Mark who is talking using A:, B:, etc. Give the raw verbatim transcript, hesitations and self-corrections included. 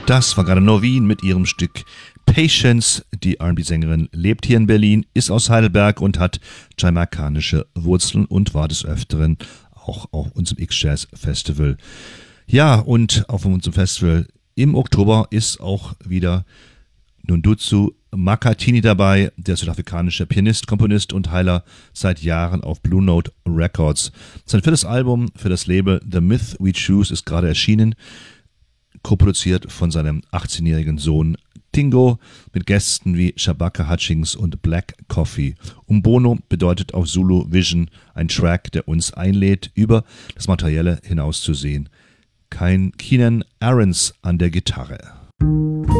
A: Das war gerade Noreen mit ihrem Stück Patience. Die R und B-Sängerin lebt hier in Berlin, ist aus Heidelberg und hat jamaikanische Wurzeln und war des Öfteren auch auf unserem X-Jazz Festival. Ja, und auf unserem Festival im Oktober ist auch wieder Nduzu Makhathini dabei, der südafrikanische Pianist, Komponist und Heiler, seit Jahren auf Blue Note Records. Sein viertes Album für das Label The Myth We Choose ist gerade erschienen, koproduziert von seinem achtzehnjährigen Sohn Tingo mit Gästen wie Shabaka Hutchings und Black Coffee. Umbono bedeutet auf Zulu Vision, ein Track, der uns einlädt, über das Materielle hinauszusehen. Kein Keenan Aarons an der Gitarre.